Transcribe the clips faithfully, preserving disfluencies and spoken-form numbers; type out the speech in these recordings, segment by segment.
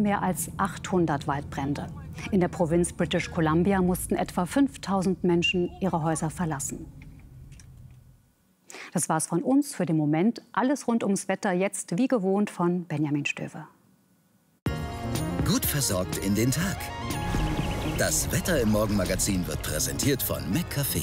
mehr als achthundert Waldbrände. In der Provinz British Columbia mussten etwa fünftausend Menschen ihre Häuser verlassen. Das war's von uns für den Moment. Alles rund ums Wetter jetzt wie gewohnt von Benjamin Stöver. Gut versorgt in den Tag. Das Wetter im Morgenmagazin wird präsentiert von McCafé.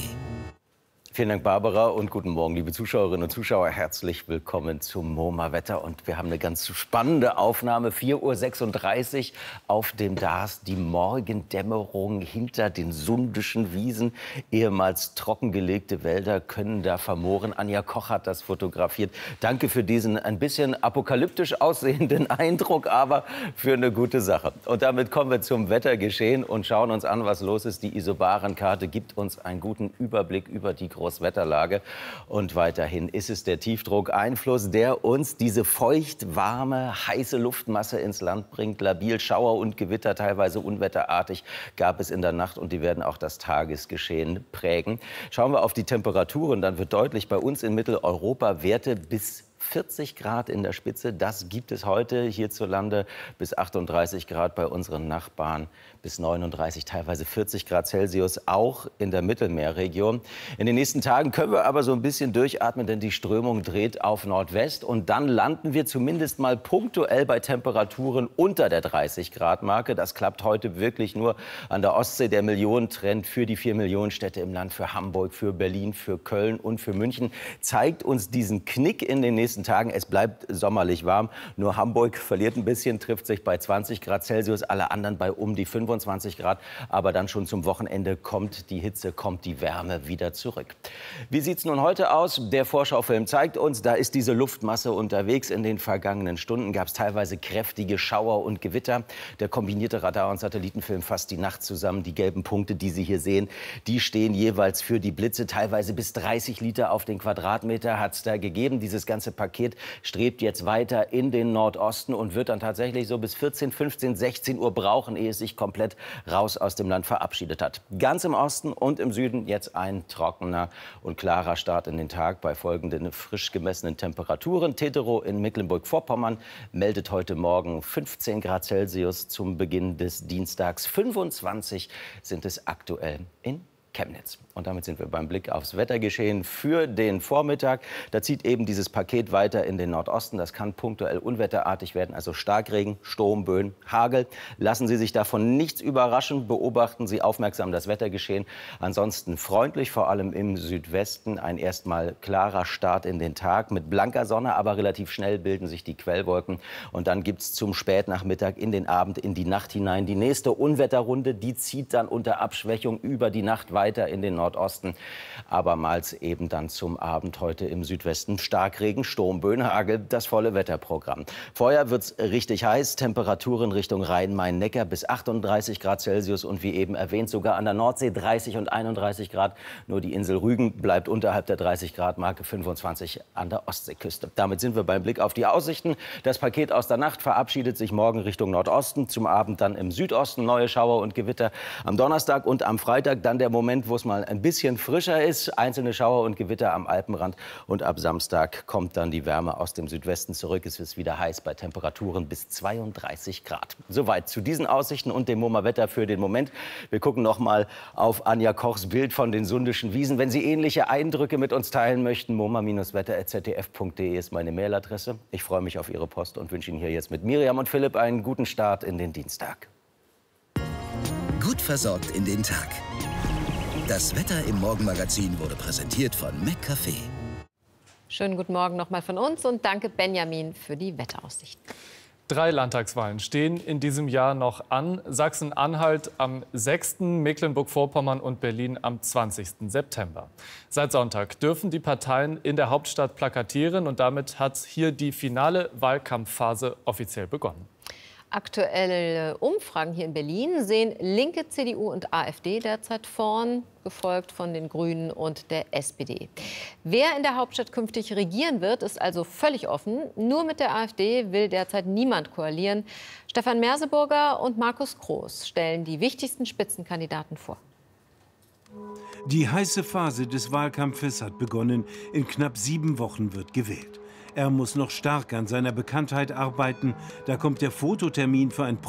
Vielen Dank, Barbara, und guten Morgen, liebe Zuschauerinnen und Zuschauer. Herzlich willkommen zum MoMA-Wetter. Und wir haben eine ganz spannende Aufnahme. vier Uhr sechsunddreißig auf dem D A S. Die Morgendämmerung hinter den sundischen Wiesen. Ehemals trockengelegte Wälder können da vermoren. Anja Koch hat das fotografiert. Danke für diesen ein bisschen apokalyptisch aussehenden Eindruck, aber für eine gute Sache. Und damit kommen wir zum Wettergeschehen und schauen uns an, was los ist. Die Isobarenkarte gibt uns einen guten Überblick über die Großwetterlage. Und weiterhin ist es der Tiefdruckeinfluss, der uns diese feucht, warme, heiße Luftmasse ins Land bringt. Labil, Schauer und Gewitter, teilweise unwetterartig, gab es in der Nacht und die werden auch das Tagesgeschehen prägen. Schauen wir auf die Temperaturen, dann wird deutlich, bei uns in Mitteleuropa Werte bis vierzig Grad in der Spitze. Das gibt es heute hierzulande, bis achtunddreißig Grad bei unseren Nachbarn, bis neununddreißig, teilweise vierzig Grad Celsius, auch in der Mittelmeerregion. In den nächsten Tagen können wir aber so ein bisschen durchatmen, denn die Strömung dreht auf Nordwest. Und dann landen wir zumindest mal punktuell bei Temperaturen unter der dreißig Grad Marke. Das klappt heute wirklich nur an der Ostsee. Der Millionentrend für die vier Millionen Städte im Land, für Hamburg, für Berlin, für Köln und für München, zeigt uns diesen Knick in den nächsten Tagen. Es bleibt sommerlich warm. Nur Hamburg verliert ein bisschen, trifft sich bei zwanzig Grad Celsius, alle anderen bei um die fünfundzwanzig Grad. Aber dann schon zum Wochenende kommt die Hitze, kommt die Wärme wieder zurück. Wie sieht es nun heute aus? Der Vorschaufilm zeigt uns, da ist diese Luftmasse unterwegs. In den vergangenen Stunden gab es teilweise kräftige Schauer und Gewitter. Der kombinierte Radar- und Satellitenfilm fasst die Nacht zusammen. Die gelben Punkte, die Sie hier sehen, die stehen jeweils für die Blitze. Teilweise bis dreißig Liter auf den Quadratmeter hat es da gegeben. Dieses ganze Paket strebt jetzt weiter in den Nordosten und wird dann tatsächlich so bis vierzehn, fünfzehn, sechzehn Uhr brauchen, ehe es sich komplett raus aus dem Land verabschiedet hat. Ganz im Osten und im Süden jetzt ein trockener und klarer Start in den Tag bei folgenden frisch gemessenen Temperaturen. Tetero in Mecklenburg-Vorpommern meldet heute Morgen fünfzehn Grad Celsius zum Beginn des Dienstags. fünfundzwanzig sind es aktuell in Chemnitz. Und damit sind wir beim Blick aufs Wettergeschehen für den Vormittag. Da zieht eben dieses Paket weiter in den Nordosten. Das kann punktuell unwetterartig werden, also Starkregen, Sturm, Böen, Hagel. Lassen Sie sich davon nichts überraschen. Beobachten Sie aufmerksam das Wettergeschehen. Ansonsten freundlich, vor allem im Südwesten. Ein erstmal klarer Start in den Tag mit blanker Sonne, aber relativ schnell bilden sich die Quellwolken. Und dann gibt es zum Spätnachmittag, in den Abend, in die Nacht hinein die nächste Unwetterrunde. Die zieht dann unter Abschwächung über die Nacht weiter in den Nordosten. Abermals eben dann zum Abend heute im Südwesten Starkregen, Sturm, Böen, Hagel, das volle Wetterprogramm. Vorher wird es richtig heiß, Temperaturen Richtung Rhein-Main-Neckar bis achtunddreißig Grad Celsius und wie eben erwähnt sogar an der Nordsee dreißig und einunddreißig Grad. Nur die Insel Rügen bleibt unterhalb der dreißig Grad Marke, fünfundzwanzig an der Ostseeküste. Damit sind wir beim Blick auf die Aussichten. Das Paket aus der Nacht verabschiedet sich morgen Richtung Nordosten, zum Abend dann im Südosten neue Schauer und Gewitter. Am Donnerstag und am Freitag dann der Moment, wo es mal ein bisschen frischer ist. Einzelne Schauer und Gewitter am Alpenrand. Und ab Samstag kommt dann die Wärme aus dem Südwesten zurück. Es ist wieder heiß bei Temperaturen bis zweiunddreißig Grad. Soweit zu diesen Aussichten und dem MoMA-Wetter für den Moment. Wir gucken noch mal auf Anja Kochs Bild von den sundischen Wiesen. Wenn Sie ähnliche Eindrücke mit uns teilen möchten, moma wetter at z d f punkt d e ist meine Mailadresse. Ich freue mich auf Ihre Post und wünsche Ihnen hier jetzt mit Miriam und Philipp einen guten Start in den Dienstag. Gut versorgt in den Tag. Das Wetter im Morgenmagazin wurde präsentiert von McCafé. Schönen guten Morgen nochmal von uns und danke Benjamin für die Wetteraussichten. Drei Landtagswahlen stehen in diesem Jahr noch an. Sachsen-Anhalt am sechsten, Mecklenburg-Vorpommern und Berlin am zwanzigsten September. Seit Sonntag dürfen die Parteien in der Hauptstadt plakatieren und damit hat hier die finale Wahlkampfphase offiziell begonnen. Aktuelle Umfragen hier in Berlin sehen linke C D U und AfD derzeit vorn, gefolgt von den Grünen und der S P D. Wer in der Hauptstadt künftig regieren wird, ist also völlig offen. Nur mit der AfD will derzeit niemand koalieren. Stefan Merseburger und Markus Groß stellen die wichtigsten Spitzenkandidaten vor. Die heiße Phase des Wahlkampfes hat begonnen. In knapp sieben Wochen wird gewählt. Er muss noch stark an seiner Bekanntheit arbeiten. Da kommt der Fototermin für ein